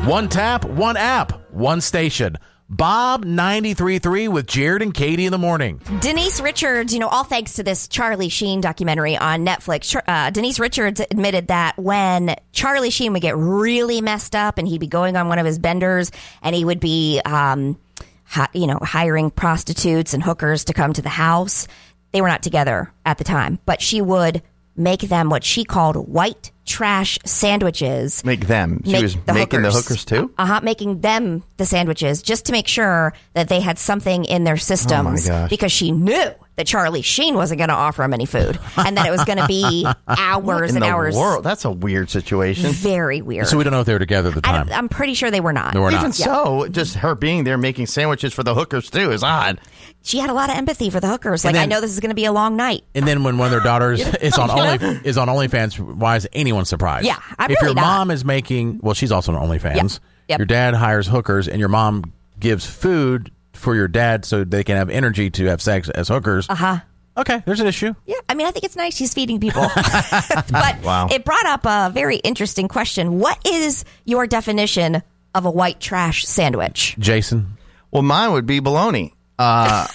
One tap, one app, one station. Bob 93.3 with Jared and Katie in the morning. Denise Richards, all thanks to this Charlie Sheen documentary on Netflix. Denise Richards admitted that when Charlie Sheen would get really messed up and he'd be going on one of his benders and he would be, hiring prostitutes and hookers to come to the house. They were not together at the time, but she would make them what she called white trash sandwiches. Make them. She was making the hookers too? Making them the sandwiches just to make sure that they had something in their systems because she knew that Charlie Sheen wasn't going to offer them any food and that it was going to be hours and hours. World? That's a weird situation. Very weird. So we don't know if they were together at the time. I'm pretty sure they were not. Even so, just her being there making sandwiches for the hookers too is odd. She had a lot of empathy for the hookers. Like, I know this is going to be a long night. And then when one of their daughters is on OnlyFans, why is anyone surprised? Yeah, if your mom is making, she's also on OnlyFans. Yep. Your dad hires hookers, and your mom gives food for your dad so they can have energy to have sex as hookers. Okay, there's an issue. Yeah, I think it's nice she's feeding people. But It brought up a very interesting question. What is your definition of a white trash sandwich? Jason? Well, mine would be bologna. A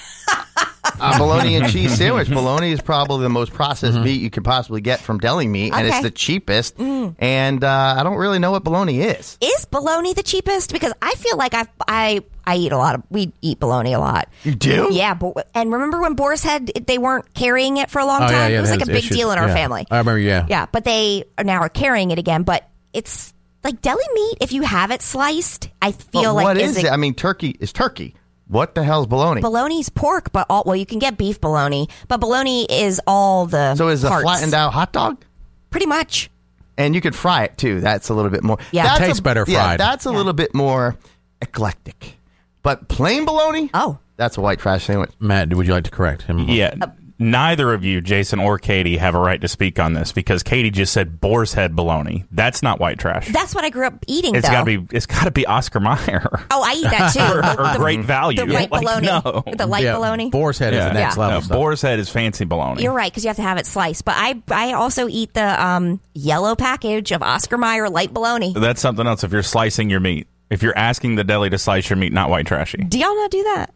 bologna and cheese sandwich. Bologna is probably the most processed meat you could possibly get from deli meat, and it's the cheapest. And I don't really know what bologna is. Is bologna the cheapest? Because I feel like I eat we eat bologna a lot. You do? Yeah, and remember when Boar's Head, they weren't carrying it for a long time? It was like a big deal in our family. I remember, Yeah, but they now are carrying it again, but it's like deli meat. If you have it sliced, I feel like... What is it? I mean, turkey is turkey. What the hell is bologna? Bologna's pork, but you can get beef bologna, but bologna is all the So is parts. a flattened out hot dog? Pretty much. And you could fry it too. That's a little bit more. Yeah. It tastes better fried. Yeah, that's a little bit more eclectic. But plain bologna? Oh. That's a white trash sandwich. Matt, would you like to correct him? Yeah. Neither of you, Jason or Katie, have a right to speak on this because Katie just said Boar's Head bologna. That's not white trash. That's what I grew up eating. It's got to be Oscar Mayer. Oh, I eat that too. or Great Value. The white bologna. No. The light bologna. Boar's Head is the next level. No, Boar's Head is fancy bologna. You're right because you have to have it sliced. But I also eat the yellow package of Oscar Mayer light bologna. That's something else. If you're slicing your meat, if you're asking the deli to slice your meat, not white trashy. Do y'all not do that?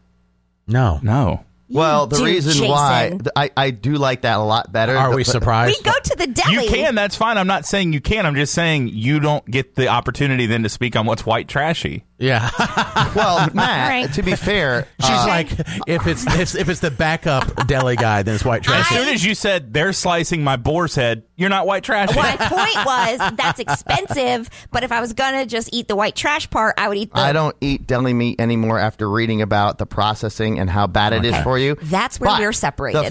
No. Well, the reason why I do like that a lot better. Are we surprised? We go to the deli. You can. That's fine. I'm not saying you can. I'm just saying you don't get the opportunity then to speak on what's white trashy. Yeah. Well, Matt, Right. to be fair, She's like, if it's the backup deli guy, then it's white trash. As soon as you said they're slicing my Boar's Head, you're not white trashy. My point was that's expensive, but if I was gonna just eat the white trash part, I would eat the... I don't eat deli meat anymore after reading about the processing and how bad it is for you. That's where we're separated.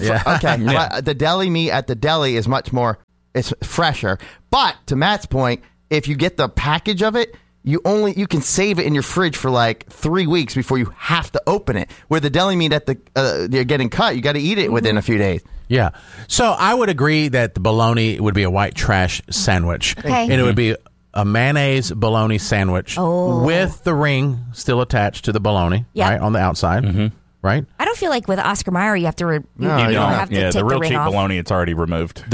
But the deli meat at the deli is much more, it's fresher. But to Matt's point, if you get the package of it, you can save it in your fridge for like 3 weeks before you have to open it. Where the deli meat at you're getting cut, you got to eat it within a few days. Yeah. So I would agree that the bologna would be a white trash sandwich. Okay. And it would be a mayonnaise bologna sandwich with the ring still attached to the bologna, right, on the outside, right? I don't feel like with Oscar Mayer you have to, have to take the real ring cheap off. bologna, it's already removed.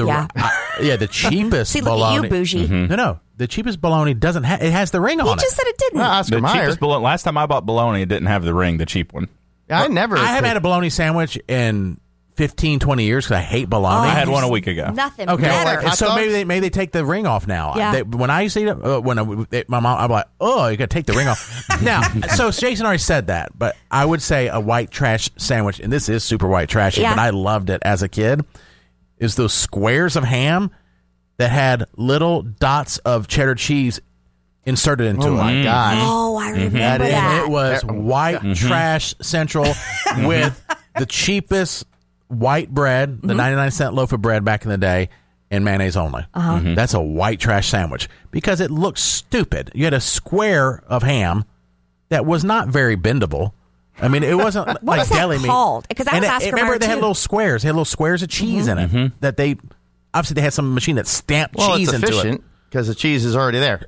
The cheapest See, look bologna. at you, bougie. No. The cheapest bologna doesn't have, it has the ring on it. He just said it didn't. Oscar The Mayer. cheapest bologna, last time I bought bologna, it didn't have the ring, the cheap one. I haven't had a bologna sandwich in 15, 20 years because I hate bologna. I had one a week ago. Nothing Okay, better. hot so dogs? maybe they take the ring off now. Yeah. When I used to eat it, my mom, I'm like, oh, you got to take the ring off. Now, so Jason already said that, but I would say a white trash sandwich, and this is super white trashy, but I loved it as a kid, is those squares of ham that had little dots of cheddar cheese inserted into it. Oh, my God. Oh, I remember And that. it was white trash central with the cheapest white bread, the 99-cent loaf of bread back in the day, and mayonnaise only. That's a white trash sandwich because it looks stupid. You had a square of ham that was not very bendable. I mean, it wasn't What like was that deli meat. called? Because that was Oscar remember Mayer, they had too. little squares. They had little squares of cheese in it that they obviously they had some machine that stamped cheese it's into it. efficient because the cheese is already there.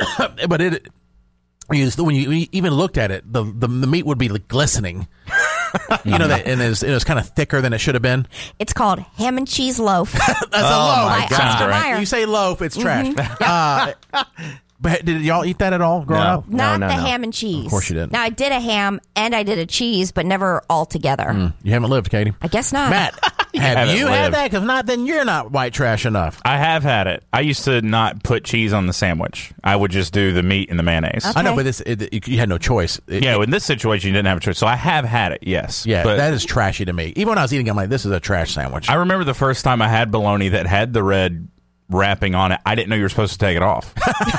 But when you even looked at it, the meat would be like glistening. And it was kind of thicker than it should have been. It's called ham and cheese loaf. That's a loaf. by Oscar Mayer. You say loaf, it's trash. But did y'all eat that at all growing No. up? Not no. the ham and cheese. Of course you didn't. Now, I did a ham and I did a cheese, but never all together. You haven't lived, Katie. I guess not. Matt, have haven't you had lived. that? Because not, then you're not white trash enough. I have had it. I used to not put cheese on the sandwich. I would just do the meat and the mayonnaise. Okay. I know, but you had no choice. Yeah, in this situation, you didn't have a choice. So I have had it, yes. Yeah, but that is trashy to me. Even when I was eating, I'm like, this is a trash sandwich. I remember the first time I had bologna that had the red wrapping on it. I didn't know you were supposed to take it off.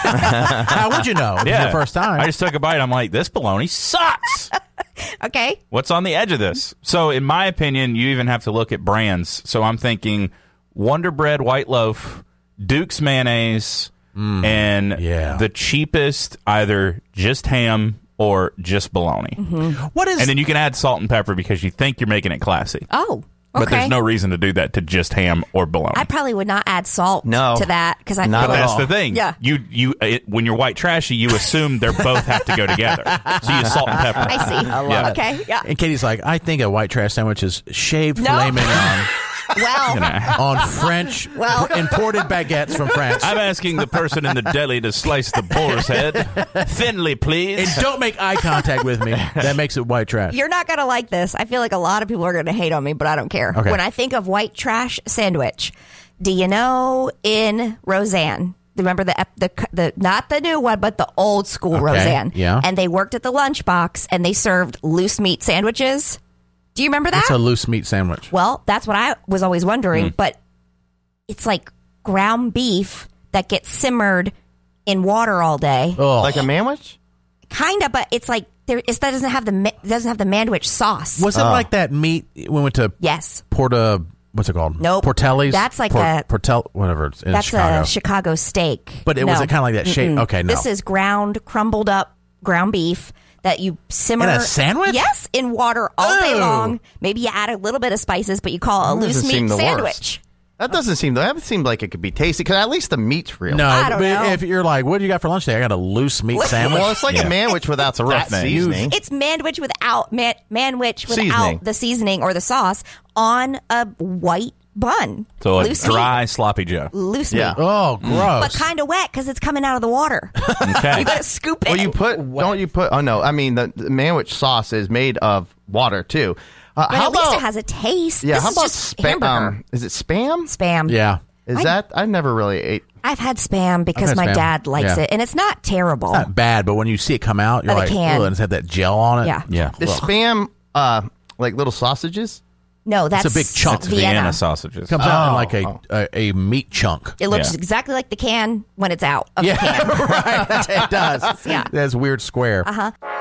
How would you know? It was your first time. I just took a bite. I'm like, this bologna sucks. Okay. What's on the edge of this? So, in my opinion, you even have to look at brands. So, I'm thinking Wonder Bread White Loaf, Duke's Mayonnaise, and the cheapest, either just ham or just bologna. What is? And then you can add salt and pepper because you think you're making it classy. Oh, okay. But there's no reason to do that to just ham or bologna. I probably would not add salt to that because I Not feel at like That's all. the thing. Yeah. When you're white trashy, you assume they both have to go together. So you use salt and pepper. I see. love it. Okay. Yeah. And Katie's like, I think a white trash sandwich is shaved No. filet mignon Well, on French imported baguettes from France. I'm asking the person in the deli to slice the boar's head thinly, please. And don't make eye contact with me. That makes it white trash. you're not going to like this. I feel like a lot of people are going to hate on me, but I don't care. Okay. When I think of white trash sandwich, do you know in Roseanne? Remember the not the new one, but the old school Okay, Roseanne? yeah. And they worked at the lunchbox and they served loose meat sandwiches. Do you remember that? It's a loose meat sandwich. Well, that's what I was always wondering, but it's like ground beef that gets simmered in water all day. Oh. Like a manwich? Kind of, but it's like that doesn't have the manwich sauce. Was it like that meat we went to Yes. what's it called? Nope. Portelli's? That's like whatever it's in that's Chicago. a Chicago steak. But it was kind of like that shape. Okay, no. This is crumbled up ground beef that you simmer In a sandwich? Yes, in water all day Ew. long. Maybe you add a little bit of spices, but you call it a That loose doesn't seem meat the sandwich. worst. That seemed like it could be tasty because at least the meat's real. No, I don't but know. if you're like, what do you got for lunch today? I got a loose meat sandwich. Well, it's like a manwich without the rough that name. seasoning. It's manwich without Seasoning. the seasoning or the sauce on a white bun. So like loose dry, sloppy Joe. meat. Loose Yeah. meat. Oh, gross. But kind of wet because it's coming out of the water. Okay. You gotta scoop it. Oh no, I mean the manwich sauce is made of water too. but how at least about it has a taste. yeah? This How is about just hamburger. Is it spam? Spam. yeah. Is that I never really ate. I've had spam because had my Spam. dad likes Yeah. it, and it's not terrible. Not bad, but when you see it come out, you're But it like, can. oh, and it's had that gel on it. Yeah. Yeah. Is Ugh. spam like little sausages? No, that's a big chunk. It's Vienna. Vienna sausages. Comes out in Oh, like a meat chunk. It looks Yeah. exactly like the can when it's out of the Yeah, can. right. It does. Yeah. That's weird square. Uh-huh.